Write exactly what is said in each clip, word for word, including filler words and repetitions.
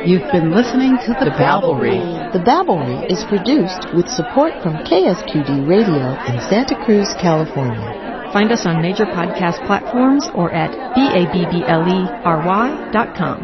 You've been listening to The, the Babblery. The Babblery is produced with support from K S Q D Radio in Santa Cruz, California. Find us on major podcast platforms or at B A B B L E R Y dot com.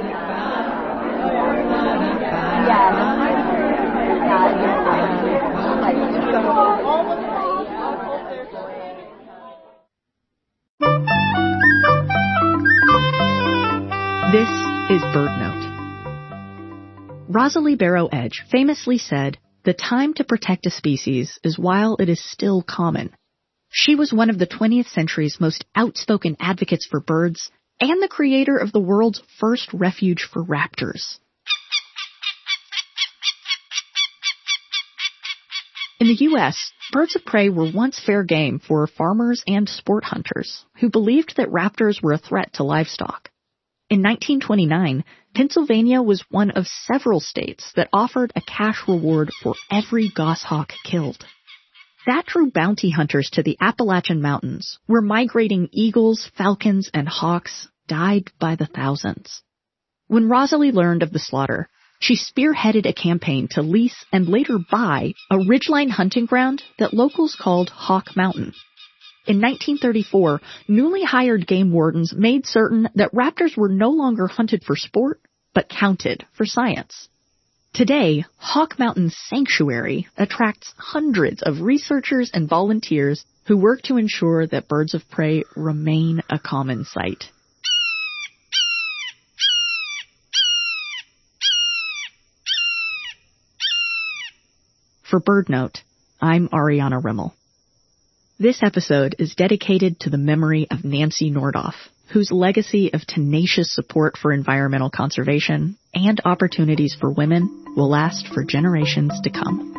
This is BirdNote. Rosalie Barrow Edge famously said, "The time to protect a species is while it is still common." She was one of the twentieth century's most outspoken advocates for birds and the creator of the world's first refuge for raptors. In the U S, birds of prey were once fair game for farmers and sport hunters who believed that raptors were a threat to livestock. In nineteen twenty-nine, Pennsylvania was one of several states that offered a cash reward for every goshawk killed. That drew bounty hunters to the Appalachian Mountains, where migrating eagles, falcons, and hawks died by the thousands. When Rosalie learned of the slaughter, she spearheaded a campaign to lease and later buy a ridgeline hunting ground that locals called Hawk Mountain. In nineteen thirty-four, newly hired game wardens made certain that raptors were no longer hunted for sport, but counted for science. Today, Hawk Mountain Sanctuary attracts hundreds of researchers and volunteers who work to ensure that birds of prey remain a common sight. For BirdNote, I'm Ariana Rimmel. This episode is dedicated to the memory of Nancy Nordoff, whose legacy of tenacious support for environmental conservation and opportunities for women will last for generations to come.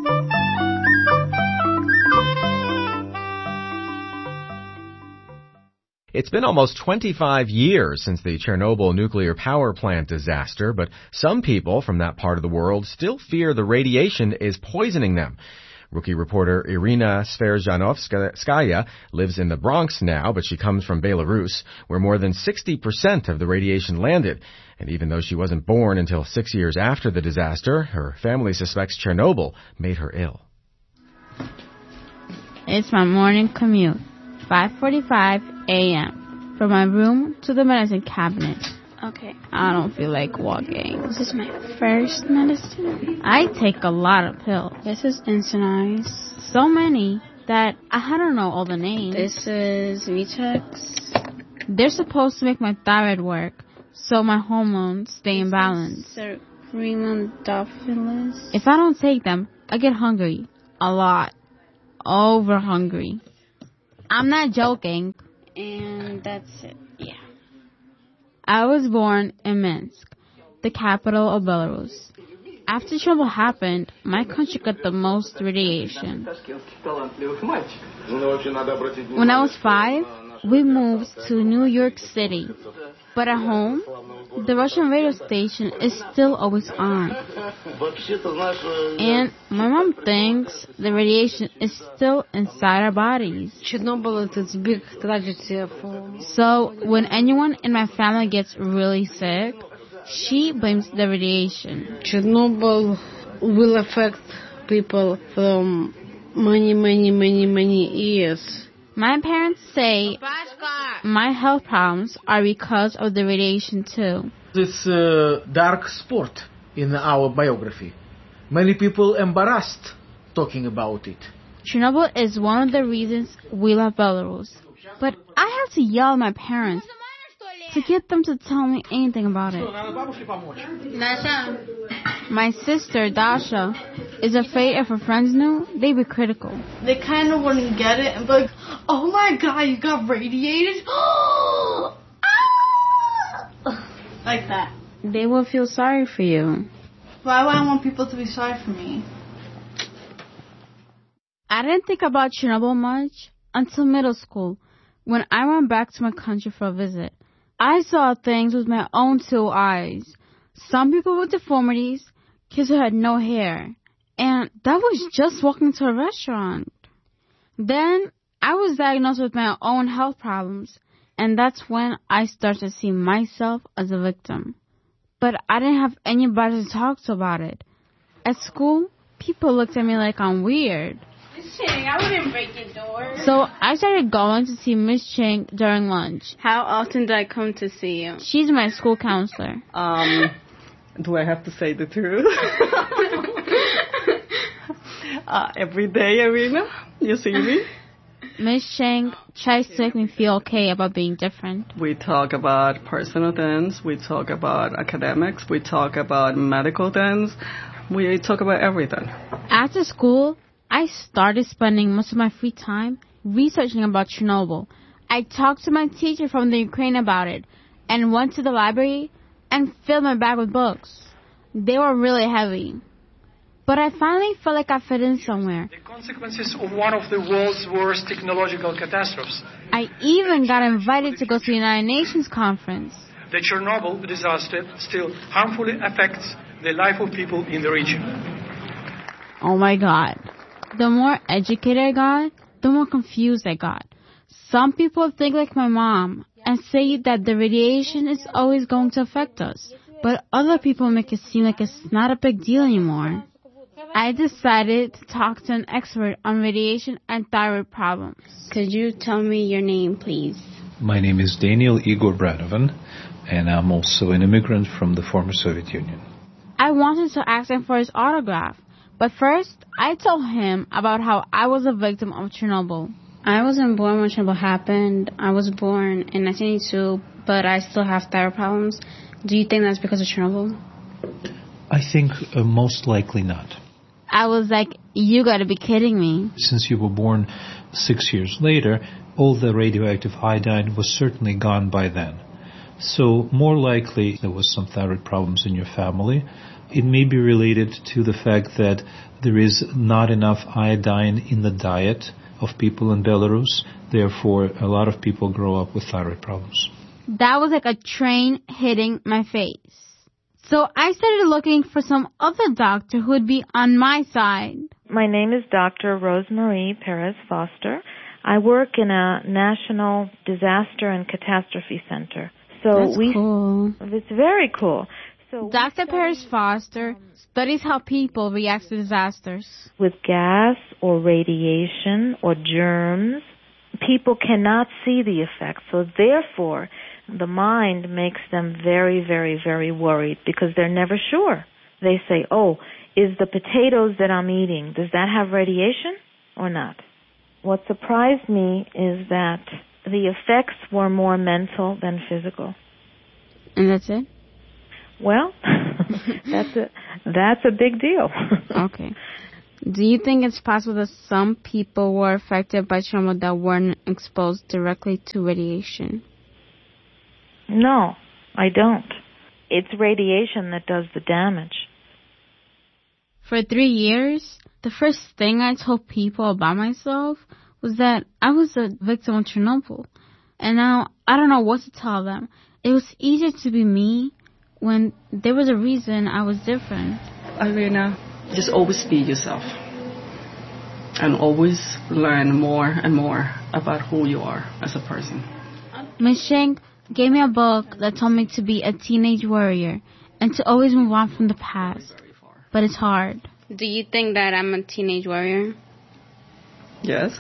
It's been almost twenty-five years since the Chernobyl nuclear power plant disaster, but some people from that part of the world still fear the radiation is poisoning them. Rookie reporter Irina Sverzhanovskaya lives in the Bronx now, but she comes from Belarus, where more than sixty percent of the radiation landed. And even though she wasn't born until six years after the disaster, her family suspects Chernobyl made her ill. It's my morning commute, five forty-five a.m. from my room to the medicine cabinet. Okay. I don't feel like walking. This is my first medicine. I take a lot of pills. This is Insanize. So many that I don't know all the names. This is Vitex. They're supposed to make my thyroid work, so my hormones stay in balance. Ceremondophilus. If I don't take them, I get hungry. A lot. Over hungry. I'm not joking. And that's it. Yeah. I was born in Minsk, the capital of Belarus. After Chernobyl happened, my country got the most radiation. When I was five, we moved to New York City. But at home, the Russian radio station is still always on. And my mom thinks the radiation is still inside our bodies. So when anyone in my family gets really sick, she blames the radiation. Chernobyl will affect people from many, many, many, many years. My parents say my health problems are because of the radiation too. It's a dark spot in our biography. Many people embarrassed talking about it. Chernobyl is one of the reasons we love Belarus. But I have to yell at my parents to get them to tell me anything about it. My sister, Dasha, is afraid if her friends knew, they'd be critical. They kind of wouldn't get it and be like, oh my god, you got radiated? Like that. They will feel sorry for you. Why would I want people to be sorry for me? I didn't think about Chernobyl much until middle school, when I went back to my country for a visit. I saw things with my own two eyes. Some people with deformities, kids who had no hair. And that was just walking to a restaurant. Then I was diagnosed with my own health problems. And that's when I started to see myself as a victim. but I didn't have anybody to talk to about it. At school, people looked at me like I'm weird. Miss Chang, I wouldn't break your door. So I started going to see Miss Chang during lunch. How often do I come to see you? She's my school counselor. Um, do I have to say the truth? uh, every day, Irina, you see me? Miss Chang tries to make me feel okay about being different. We talk about personal things. We talk about academics. We talk about medical things. We talk about everything. After school, I started spending most of my free time researching about Chernobyl. I talked to my teacher from the Ukraine about it and went to the library and filled my bag with books. They were really heavy. But I finally felt like I fit in somewhere. The consequences of one of the world's worst technological catastrophes. I even got invited to go to the United Nations conference. The Chernobyl disaster still harmfully affects the life of people in the region. Oh my God. The more educated I got, the more confused I got. Some people think like my mom and say that the radiation is always going to affect us. But other people make it seem like it's not a big deal anymore. I decided to talk to an expert on radiation and thyroid problems. Could you tell me your name, please? My name is Daniel Igor Bradovan, and I'm also an immigrant from the former Soviet Union. I wanted to ask him for his autograph, but first I told him about how I was a victim of Chernobyl. I wasn't born when Chernobyl happened. I was born in nineteen eighty-two, but I still have thyroid problems. Do you think that's because of Chernobyl? I think uh, most likely not. I was like, you gotta be kidding me. Since you were born six years later, all the radioactive iodine was certainly gone by then. So more likely there was some thyroid problems in your family. It may be related to the fact that there is not enough iodine in the diet of people in Belarus. Therefore, a lot of people grow up with thyroid problems. That was like a train hitting my face. So I started looking for some other doctor who would be on my side. My name is Doctor Rosemarie Perez Foster. I work in a national disaster and catastrophe center. So That's we, cool. It's very cool. So Doctor Perez Foster studies how people react to disasters. With gas or radiation or germs, people cannot see the effects. So therefore, the mind makes them very, very, very worried because they're never sure. They say, oh, is the potatoes that I'm eating, does that have radiation or not? What surprised me is that the effects were more mental than physical. And that's it? Well, that's a, that's a big deal. Okay. Do you think it's possible that some people were affected by Chernobyl that weren't exposed directly to radiation? No, I don't. It's radiation that does the damage. For three years, the first thing I told people about myself was that I was a victim of Chernobyl. And now I don't know what to tell them. It was easier to be me when there was a reason I was different. Irina, just always be yourself. And always learn more and more about who you are as a person. Miss Chang gave me a book that told me to be a teenage warrior and to always move on from the past. But it's hard. Do you think that I'm a teenage warrior? Yes.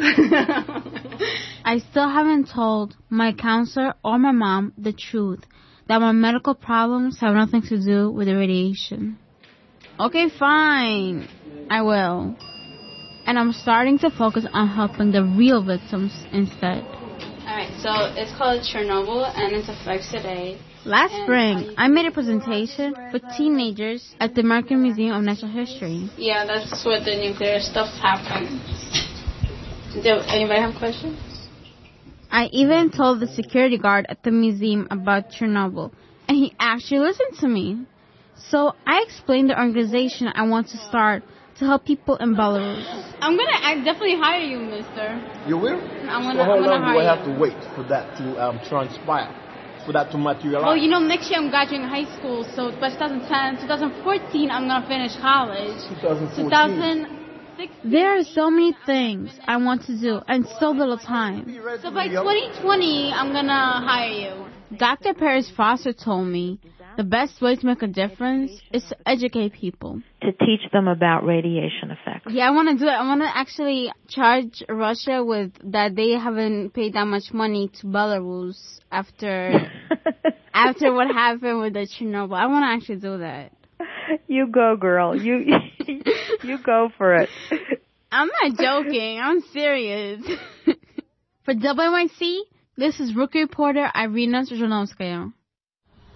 I still haven't told my counselor or my mom the truth, that my medical problems have nothing to do with the radiation. Okay, fine. I will. And I'm starting to focus on helping the real victims instead. Alright, so it's called Chernobyl and its effects today. Last and spring, I made a presentation for teenagers at the American Museum of Natural History. Yeah, that's where the nuclear stuff happened. Do anybody have questions? I even told the security guard at the museum about Chernobyl, and he actually listened to me. So I explained the organization I want to start to help people in Belarus. I'm gonna I definitely hire you, mister. You will? I'm gonna, so how I'm gonna long hire do I you. have to wait for that to um, transpire, for that to materialize? Well, you know, next year I'm graduating high school, so by twenty ten, twenty fourteen, I'm gonna finish college. twenty fourteen. twenty sixteen. There are so many things I want to do and so little time. So by twenty twenty, I'm gonna hire you. Doctor Perez Foster told me The best way to make a difference is to educate people. To teach them about radiation effects. Yeah, I want to do it. I want to actually charge Russia with that they haven't paid that much money to Belarus after after what happened with the Chernobyl. I want to actually do that. You go, girl. You you go for it. I'm not joking. I'm serious. For W Y C, this is Rookie Reporter Irina Zhdanovskaya.